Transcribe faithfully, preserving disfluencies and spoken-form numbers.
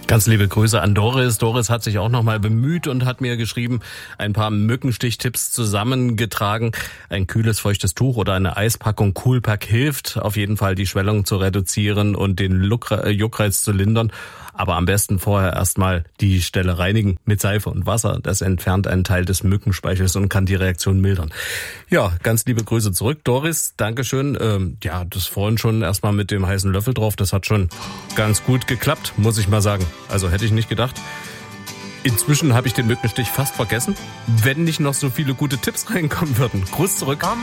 Ganz liebe Grüße an Doris. Doris hat sich auch nochmal bemüht und hat mir geschrieben, ein paar Mückenstichtipps zusammengetragen. Ein kühles, feuchtes Tuch oder eine Eispackung Coolpack hilft auf jeden Fall, die Schwellung zu reduzieren und den Juckreiz zu lindern. Aber am besten vorher erstmal die Stelle reinigen mit Seife und Wasser. Das entfernt einen Teil des Mückenspeichels und kann die Reaktion mildern. Ja, ganz liebe Grüße zurück. Doris, Dankeschön. Ähm, ja, das vorhin schon erstmal mit dem heißen Löffel drauf. Das hat schon ganz gut geklappt, muss ich mal sagen. Also hätte ich nicht gedacht. Inzwischen habe ich den Mückenstich fast vergessen, wenn nicht noch so viele gute Tipps reinkommen würden. Gruß zurück.